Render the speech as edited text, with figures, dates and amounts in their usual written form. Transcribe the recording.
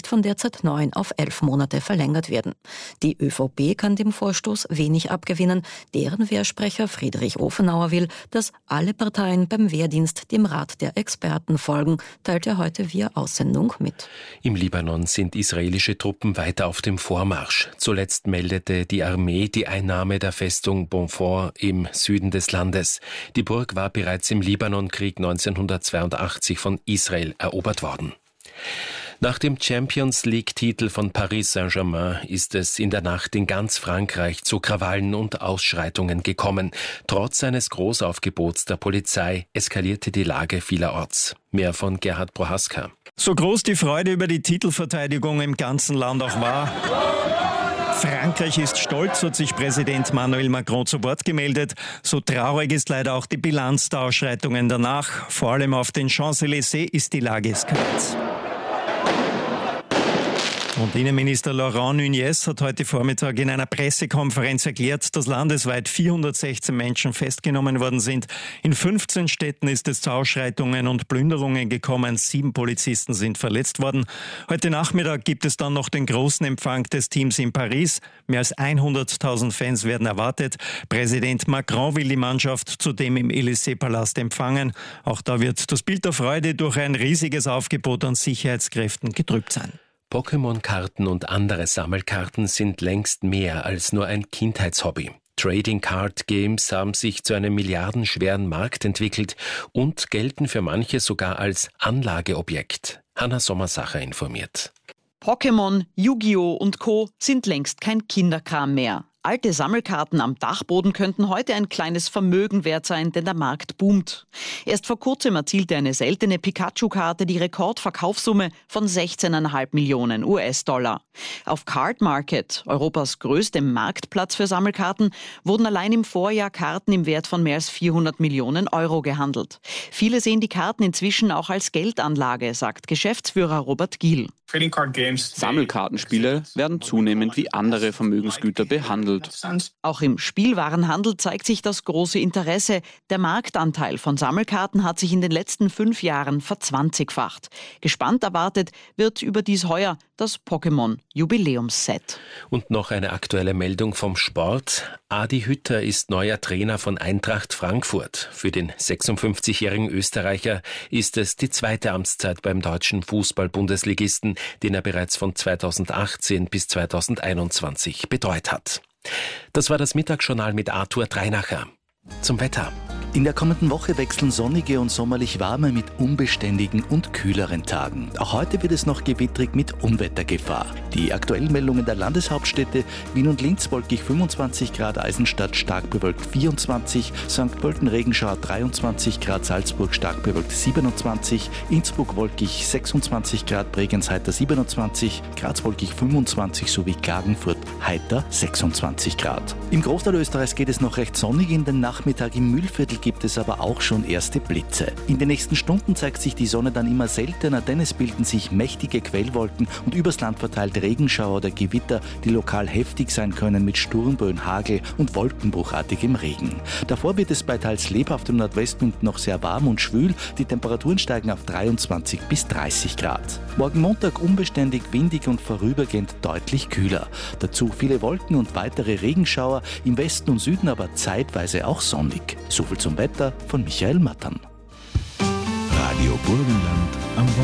Frist von derzeit 9 auf 11 Monate verlängert werden. Die ÖVP kann dem Vorstoß wenig abgewinnen. Deren Wehrsprecher Friedrich Ofenauer will, dass alle Parteien beim Wehrdienst dem Rat der Experten folgen, teilt er heute via Aussendung mit. Im Libanon sind israelische Truppen weiter auf dem Vormarsch. Zuletzt meldete die Armee die Einnahme der Festung Bonfort im Süden des Landes. Die Burg war bereits im Libanonkrieg 1982 von Israel erobert worden. Nach dem Champions-League-Titel von Paris Saint-Germain ist es in der Nacht in ganz Frankreich zu Krawallen und Ausschreitungen gekommen. Trotz eines Großaufgebots der Polizei eskalierte die Lage vielerorts. Mehr von Gerhard Prohaska. So groß die Freude über die Titelverteidigung im ganzen Land auch war, Frankreich ist stolz, hat sich Präsident Emmanuel Macron zu Wort gemeldet. So traurig ist leider auch die Bilanz der Ausschreitungen danach. Vor allem auf den Champs-Élysées ist die Lage eskaliert. Und Innenminister Laurent Nunez hat heute Vormittag in einer Pressekonferenz erklärt, dass landesweit 416 Menschen festgenommen worden sind. In 15 Städten ist es zu Ausschreitungen und Plünderungen gekommen. 7 Polizisten sind verletzt worden. Heute Nachmittag gibt es dann noch den großen Empfang des Teams in Paris. Mehr als 100.000 Fans werden erwartet. Präsident Macron will die Mannschaft zudem im Élysée-Palast empfangen. Auch da wird das Bild der Freude durch ein riesiges Aufgebot an Sicherheitskräften getrübt sein. Pokémon-Karten und andere Sammelkarten sind längst mehr als nur ein Kindheitshobby. Trading Card Games haben sich zu einem milliardenschweren Markt entwickelt und gelten für manche sogar als Anlageobjekt. Hanna Sommersacher informiert. Pokémon, Yu-Gi-Oh! Und Co. sind längst kein Kinderkram mehr. Alte Sammelkarten am Dachboden könnten heute ein kleines Vermögen wert sein, denn der Markt boomt. Erst vor kurzem erzielte eine seltene Pikachu-Karte die Rekordverkaufssumme von 16,5 Millionen US-Dollar. Auf Card Market, Europas größtem Marktplatz für Sammelkarten, wurden allein im Vorjahr Karten im Wert von mehr als 400 Millionen Euro gehandelt. Viele sehen die Karten inzwischen auch als Geldanlage, sagt Geschäftsführer Robert Giel. Sammelkartenspiele werden zunehmend wie andere Vermögensgüter behandelt. Auch im Spielwarenhandel zeigt sich das große Interesse. Der Marktanteil von Sammelkarten hat sich in den letzten 5 Jahren verzwanzigfacht. Gespannt erwartet wird überdies heuer das Pokémon-Jubiläumsset. Und noch eine aktuelle Meldung vom Sport. Adi Hütter ist neuer Trainer von Eintracht Frankfurt. Für den 56-jährigen Österreicher ist es die zweite Amtszeit beim deutschen Fußball-Bundesligisten, den er bereits von 2018 bis 2021 betreut hat. Das war das Mittagsjournal mit Arthur Dreinacher. Zum Wetter. In der kommenden Woche wechseln sonnige und sommerlich warme mit unbeständigen und kühleren Tagen. Auch heute wird es noch gewittrig mit Unwettergefahr. Die aktuellen Meldungen der Landeshauptstädte: Wien und Linz wolkig 25 Grad, Eisenstadt stark bewölkt 24, St. Pölten Regenschauer 23 Grad, Salzburg stark bewölkt 27, Innsbruck wolkig 26 Grad, Bregenz heiter 27, Graz wolkig 25 sowie Klagenfurt heiter 26 Grad. Im Großteil Österreichs geht es noch recht sonnig, in den Nachmittag im Mühlviertel gibt es aber auch schon erste Blitze. In den nächsten Stunden zeigt sich die Sonne dann immer seltener, denn es bilden sich mächtige Quellwolken und übers Land verteilt Regenschauer oder Gewitter, die lokal heftig sein können mit Sturmböen, Hagel und wolkenbruchartigem Regen. Davor wird es bei teils lebhaftem Nordwestwind noch sehr warm und schwül. Die Temperaturen steigen auf 23 bis 30 Grad. Morgen Montag unbeständig, windig und vorübergehend deutlich kühler. Dazu viele Wolken und weitere Regenschauer, im Westen und Süden aber zeitweise auch sonnig. Soviel zum Wetter von Michael Mattern. Radio Burgenland am Wochenende.